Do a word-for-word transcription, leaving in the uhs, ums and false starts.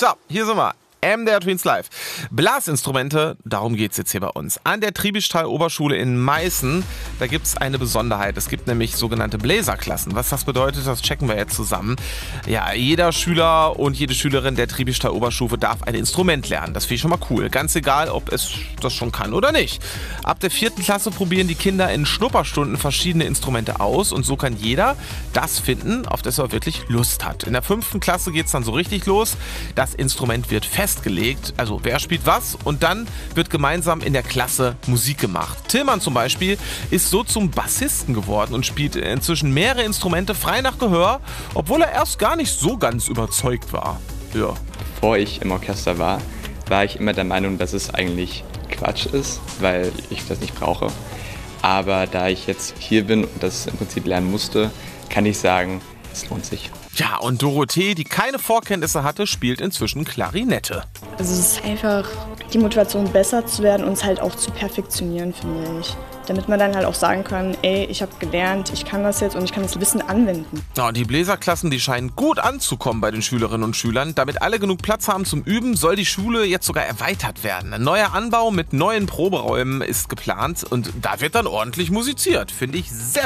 So, hier sind wir. M D R Twins Live. Blasinstrumente, darum geht's jetzt hier bei uns. An der Triebischtal-Oberschule in Meißen, da gibt's eine Besonderheit. Es gibt nämlich sogenannte Bläserklassen. Was das bedeutet, das checken wir jetzt zusammen. Ja, jeder Schüler und jede Schülerin der Triebischtal-Oberstufe darf ein Instrument lernen. Das finde ich schon mal cool. Ganz egal, ob es das schon kann oder nicht. Ab der vierten Klasse probieren die Kinder in Schnupperstunden verschiedene Instrumente aus und so kann jeder das finden, auf das er wirklich Lust hat. In der fünften Klasse geht's dann so richtig los. Das Instrument wird fest festgelegt, also wer spielt was und dann wird gemeinsam in der Klasse Musik gemacht. Tillmann zum Beispiel ist so zum Bassisten geworden und spielt inzwischen mehrere Instrumente frei nach Gehör, obwohl er erst gar nicht so ganz überzeugt war. Ja. Bevor ich im Orchester war, war ich immer der Meinung, dass es eigentlich Quatsch ist, weil ich das nicht brauche. Aber da ich jetzt hier bin und das im Prinzip lernen musste, kann ich sagen, es lohnt sich. Ja, und Dorothee, die keine Vorkenntnisse hatte, spielt inzwischen Klarinette. Also es ist einfach die Motivation, besser zu werden und es halt auch zu perfektionieren, finde ich. Damit man dann halt auch sagen kann, ey, ich habe gelernt, ich kann das jetzt und ich kann das Wissen anwenden. Ja, die Bläserklassen, die scheinen gut anzukommen bei den Schülerinnen und Schülern. Damit alle genug Platz haben zum Üben, soll die Schule jetzt sogar erweitert werden. Ein neuer Anbau mit neuen Proberäumen ist geplant und da wird dann ordentlich musiziert. Finde ich sehr